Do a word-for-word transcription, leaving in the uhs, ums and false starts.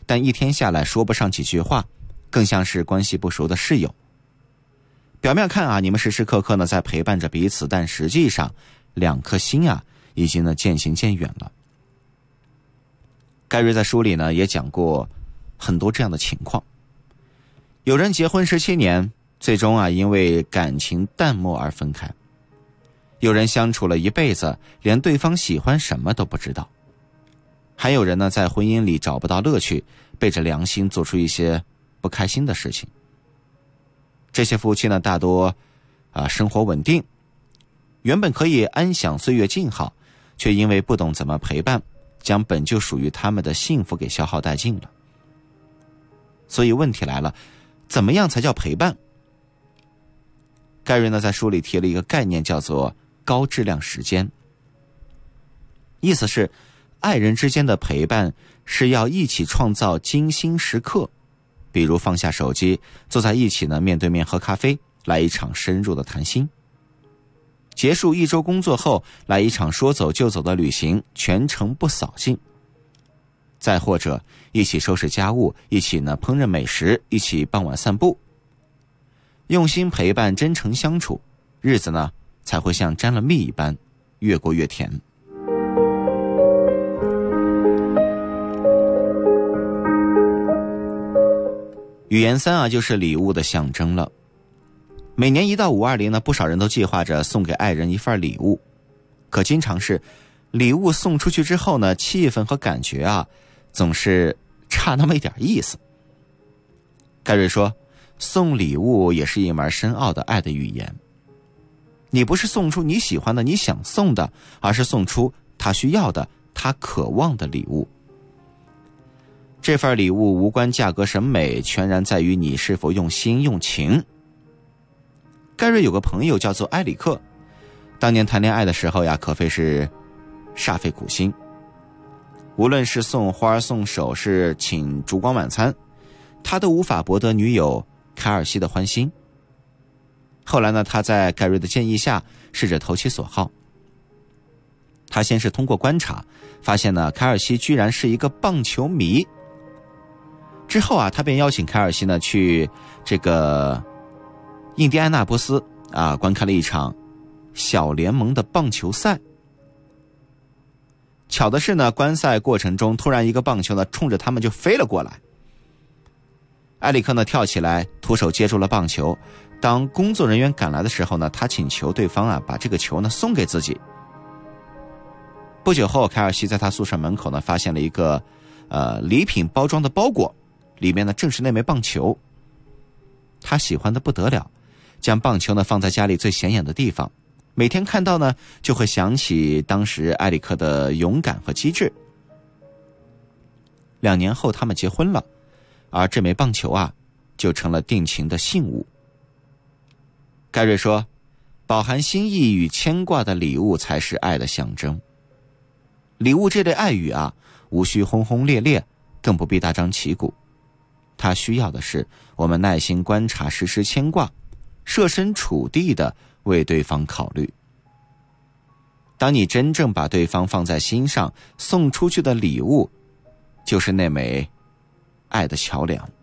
但一天下来说不上几句话，更像是关系不熟的室友。表面看啊，你们时时刻刻呢在陪伴着彼此，但实际上两颗心啊已经呢渐行渐远了。盖瑞在书里呢也讲过很多这样的情况，有人结婚十七年，最终啊因为感情淡漠而分开；有人相处了一辈子，连对方喜欢什么都不知道；还有人呢在婚姻里找不到乐趣，背着良心做出一些不开心的事情。这些夫妻呢大多啊生活稳定，原本可以安享岁月静好，却因为不懂怎么陪伴，将本就属于他们的幸福给消耗殆尽了。所以问题来了，怎么样才叫陪伴？盖瑞呢在书里提了一个概念，叫做高质量时间。意思是爱人之间的陪伴是要一起创造精心时刻，比如放下手机，坐在一起呢面对面喝咖啡，来一场深入的谈心。结束一周工作后，来一场说走就走的旅行，全程不扫兴。再或者一起收拾家务，一起呢烹饪美食，一起傍晚散步。用心陪伴，真诚相处，日子呢才会像沾了蜜一般，越过越甜。语言三啊，就是礼物的象征了。每年一到五二零呢，不少人都计划着送给爱人一份礼物，可经常是礼物送出去之后呢，气氛和感觉啊，总是差那么一点意思。盖瑞说，送礼物也是一门深奥的爱的语言。你不是送出你喜欢的、你想送的，而是送出他需要的、他渴望的礼物。这份礼物无关价格审美，全然在于你是否用心用情。盖瑞有个朋友叫做埃里克，当年谈恋爱的时候呀，可谓是煞费苦心。无论是送花、送首饰、请烛光晚餐，他都无法博得女友凯尔西的欢心。后来呢，他在盖瑞的建议下，试着投其所好。他先是通过观察，发现呢，凯尔西居然是一个棒球迷。之后啊，他便邀请凯尔西呢去这个印第安纳波斯啊，观看了一场小联盟的棒球赛。巧的是呢，观赛过程中突然一个棒球呢冲着他们就飞了过来。埃里克呢跳起来，徒手接住了棒球。当工作人员赶来的时候呢，他请求对方啊把这个球呢送给自己。不久后，凯尔西在他宿舍门口呢发现了一个呃礼品包装的包裹，里面呢正是那枚棒球。他喜欢的不得了，将棒球呢放在家里最显眼的地方，每天看到呢就会想起当时埃里克的勇敢和机智。两年后他们结婚了，而这枚棒球啊就成了定情的信物。盖瑞说，饱含心意与牵挂的礼物才是爱的象征。礼物这类爱语啊，无需轰轰烈烈，更不必大张旗鼓。它需要的是我们耐心观察，时时牵挂，设身处地的为对方考虑。当你真正把对方放在心上，送出去的礼物就是那枚爱的桥梁。